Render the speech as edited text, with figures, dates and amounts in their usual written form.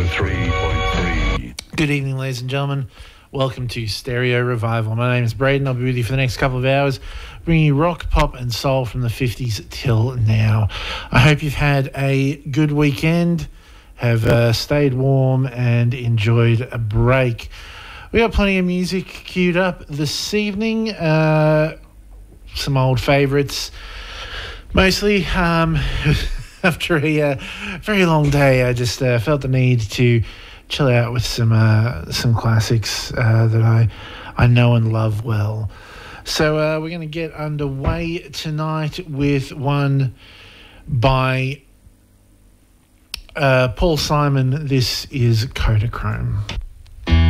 103.3. Good evening, ladies and gentlemen. Welcome to Stereo Revival. My name is Braden. I'll be with you for the next couple of hours, bringing you rock, pop and soul from the 50s till now. I hope you've had a good weekend, have stayed warm and enjoyed a break. We got plenty of music queued up this evening. Some old favourites. Mostly, after a very long day, I just felt the need to chill out with some classics that I know and love well. So we're going to get underway tonight with one by Paul Simon. This is Kodachrome.